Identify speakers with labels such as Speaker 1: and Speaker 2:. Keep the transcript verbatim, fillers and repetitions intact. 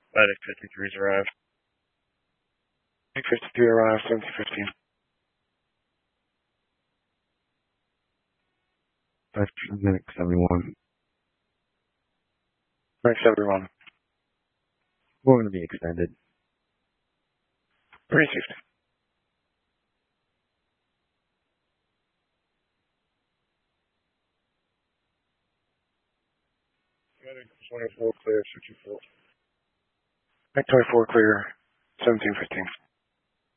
Speaker 1: Medic fifty-three's arrived. fifty-three arrived, seventeen fifteen. Medic seventy-one. Medic seventy-one. We're going to be extended. Received. Medic twenty-four clear, sixty-four. Medic twenty-four clear, seventeen fifteen.